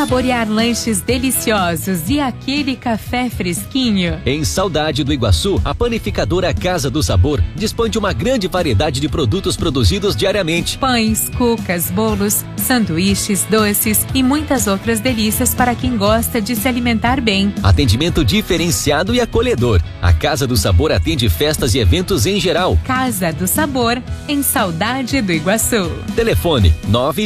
saborear lanches deliciosos e aquele café fresquinho. Em Saudade do Iguaçu, a panificadora Casa do Sabor dispõe de uma grande variedade de produtos produzidos diariamente. Pães, cucas, bolos, sanduíches, doces e muitas outras delícias para quem gosta de se alimentar bem. Atendimento diferenciado e acolhedor. A Casa do Sabor atende festas e eventos em geral. Casa do Sabor, em Saudade do Iguaçu. Telefone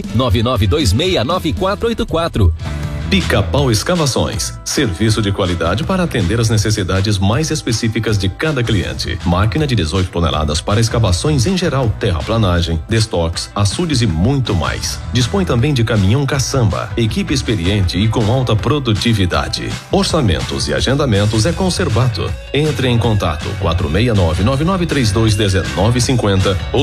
999269484. Pica-Pau Escavações, serviço de qualidade para atender as necessidades mais específicas de cada cliente. Máquina de 18 toneladas para escavações em geral, terraplanagem, destoques, açudes e muito mais. Dispõe também de caminhão caçamba, equipe experiente e com alta produtividade. Orçamentos e agendamentos é com Serbato. Entre em contato 469-9932-1950 ou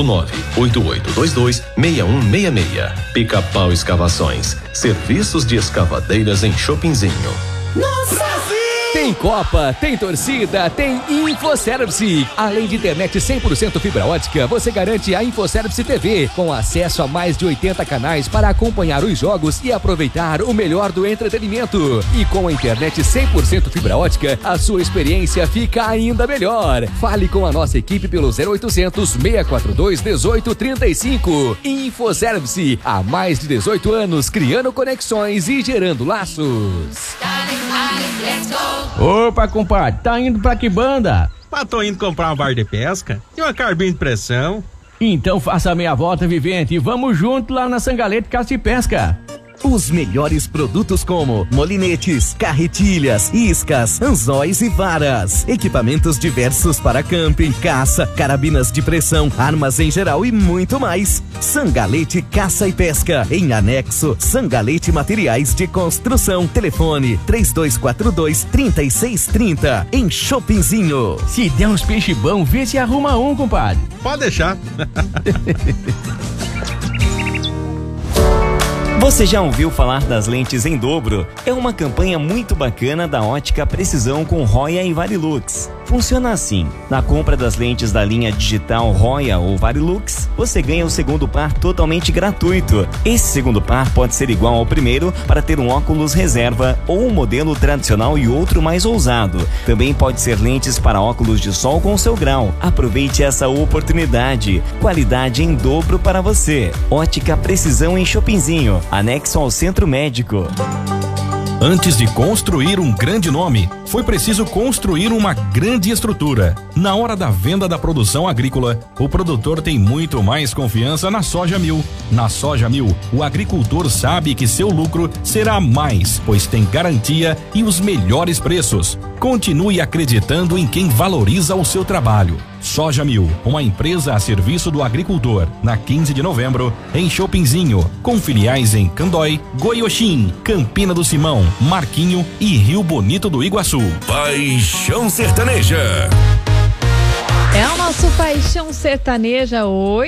98822-6166. Pica-Pau Escavações, serviços de escavadeira em Shoppingzinho. Nossa! Tem Copa, tem torcida, tem InfoService. Além de internet 100% fibra ótica, você garante a InfoService TV, com acesso a mais de 80 canais para acompanhar os jogos e aproveitar o melhor do entretenimento. E com a internet 100% fibra ótica, a sua experiência fica ainda melhor. Fale com a nossa equipe pelo 0800 642 1835. InfoService, há mais de 18 anos, criando conexões e gerando laços. Opa, compadre, tá indo pra que banda? Tô indo comprar uma vara de pesca e uma carbina de pressão. Então faça a meia volta, Vivente, e vamos junto lá na Sangalete Caça e Pesca. Os melhores produtos como molinetes, carretilhas, iscas, anzóis e varas. Equipamentos diversos para camping, caça, carabinas de pressão, armas em geral e muito mais. Sangalete Caça e Pesca. Em anexo, Sangalete Materiais de Construção. Telefone 3242-3630. Em Shoppingzinho. Se der uns peixe bom, vê se arruma um, compadre. Pode deixar. Você já ouviu falar das lentes em dobro? É uma campanha muito bacana da Ótica Precisão com Roya e Varilux. Funciona assim: na compra das lentes da linha digital Roya ou Varilux, você ganha o segundo par totalmente gratuito. Esse segundo par pode ser igual ao primeiro para ter um óculos reserva ou um modelo tradicional e outro mais ousado. Também pode ser lentes para óculos de sol com seu grau. Aproveite essa oportunidade. Qualidade em dobro para você. Ótica Precisão em Shoppingzinho, anexo ao Centro Médico. Antes de construir um grande nome, foi preciso construir uma grande estrutura. Na hora da venda da produção agrícola, o produtor tem muito mais confiança na Soja Mil. Na Soja Mil, o agricultor sabe que seu lucro será mais, pois tem garantia e os melhores preços. Continue acreditando em quem valoriza o seu trabalho. Soja Mil, uma empresa a serviço do agricultor, na 15 de novembro, em Shoppingzinho, com filiais em Candói, Goiôxim, Campina do Simão, Marquinho e Rio Bonito do Iguaçu. Paixão Sertaneja. É o nosso Paixão Sertaneja,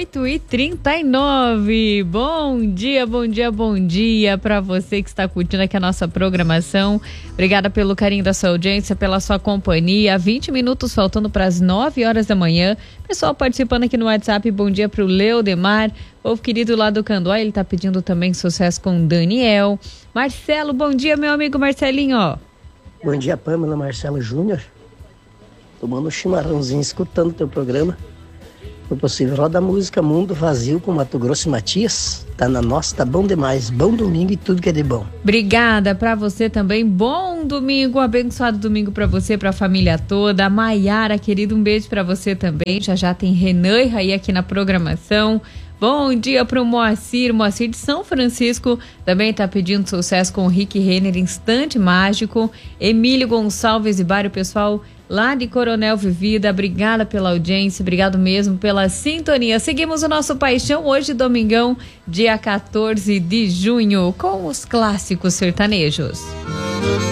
8h39. Bom dia, bom dia, bom dia para você que está curtindo aqui a nossa programação. Obrigada pelo carinho da sua audiência, pela sua companhia. 20 minutos faltando para as 9 horas da manhã. Pessoal participando aqui no WhatsApp, bom dia para o Leodemar, povo querido lá do Candoá, ele está pedindo também sucesso com o Daniel. Marcelo, bom dia, meu amigo Marcelinho. Bom dia, Pamela, Marcelo Júnior. Tomando um chimarrãozinho, escutando o teu programa. Foi possível, roda a música Mundo Vazio com Mato Grosso e Matias. Tá na nossa, tá bom demais. Bom domingo e tudo que é de bom. Obrigada pra você também. Bom domingo, abençoado domingo pra você, pra família toda. A Maiara, querido, um beijo pra você também. Já tem Renan e Raí aqui na programação. Bom dia pro Moacir de São Francisco, também tá pedindo sucesso com o Rick Renner, Instante Mágico. Emílio Gonçalves e Bário, pessoal lá de Coronel Vivida, obrigada pela audiência, obrigado mesmo pela sintonia. Seguimos o nosso Paixão hoje, domingão, dia 14 de junho, com os clássicos sertanejos.